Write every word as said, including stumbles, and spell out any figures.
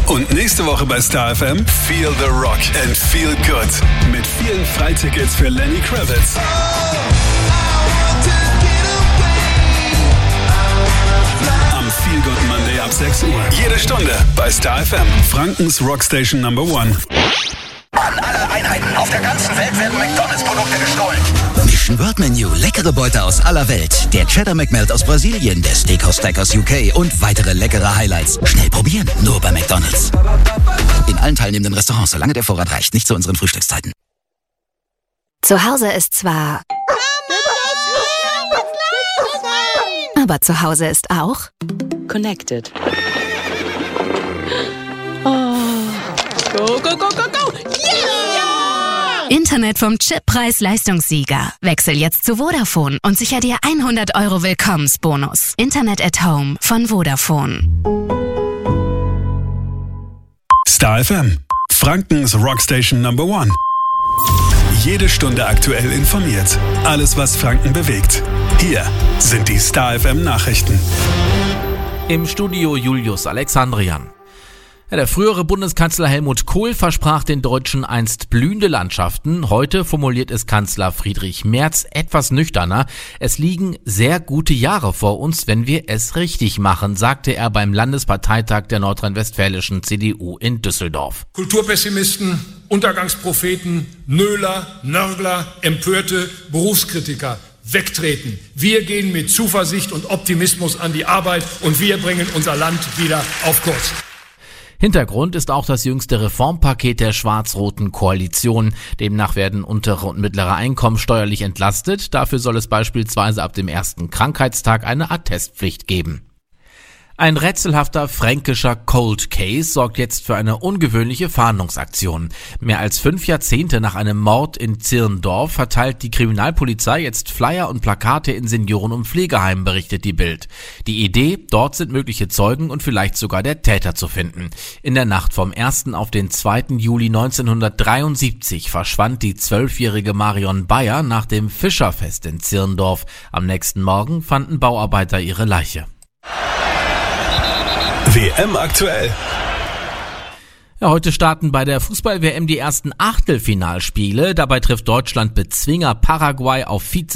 Und nächste Woche bei Star F M Feel the Rock and Feel Good mit vielen Freitickets für Lenny Kravitz. Am Feel Good Monday ab sechs Uhr. Jede Stunde bei Star F M, Frankens Rockstation Number One. An alle Einheiten auf der ganzen Welt werden McDonalds-Produkte gestohlen. Mission World Menu, leckere Beute aus aller Welt. Der Cheddar McMelt aus Brasilien, der Steakhouse Stack aus U K und weitere leckere Highlights. Schnell probieren, nur bei McDonalds. In allen teilnehmenden Restaurants, solange der Vorrat reicht, nicht zu unseren Frühstückszeiten. Zu Hause ist zwar... Aber zu Hause ist auch... Connected. Oh. Go, go, go, go, go! Yeah! Internet vom Chip Preis-Leistungssieger. Wechsel jetzt zu Vodafone und sicher dir hundert Euro Willkommensbonus. Internet at Home von Vodafone. Star F M, Frankens Rockstation Number One. Jede Stunde aktuell informiert. Alles, was Franken bewegt. Hier sind die Star F M Nachrichten. Im Studio Julius Alexandrian. Ja, der frühere Bundeskanzler Helmut Kohl versprach den Deutschen einst blühende Landschaften. Heute formuliert es Kanzler Friedrich Merz etwas nüchterner. Es liegen sehr gute Jahre vor uns, wenn wir es richtig machen, sagte er beim Landesparteitag der nordrhein-westfälischen C D U in Düsseldorf. Kulturpessimisten, Untergangspropheten, Nöler, Nörgler, Empörte, Berufskritiker. Wegtreten. Wir gehen mit Zuversicht und Optimismus an die Arbeit und wir bringen unser Land wieder auf Kurs. Hintergrund ist auch das jüngste Reformpaket der schwarz-roten Koalition. Demnach werden untere und mittlere Einkommen steuerlich entlastet. Dafür soll es beispielsweise ab dem ersten Krankheitstag eine Attestpflicht geben. Ein rätselhafter fränkischer Cold Case sorgt jetzt für eine ungewöhnliche Fahndungsaktion. Mehr als fünf Jahrzehnte nach einem Mord in Zirndorf verteilt die Kriminalpolizei jetzt Flyer und Plakate in Senioren- und Pflegeheimen, berichtet die Bild. Die Idee, dort sind mögliche Zeugen und vielleicht sogar der Täter zu finden. In der Nacht vom ersten auf den zweiten Juli neunzehnhundertdreiundsiebzig verschwand die zwölfjährige Marion Bayer nach dem Fischerfest in Zirndorf. Am nächsten Morgen fanden Bauarbeiter ihre Leiche. W M aktuell. Ja, heute starten bei der Fußball-W M die ersten Achtelfinalspiele. Dabei trifft Deutschland Bezwinger Paraguay auf Vize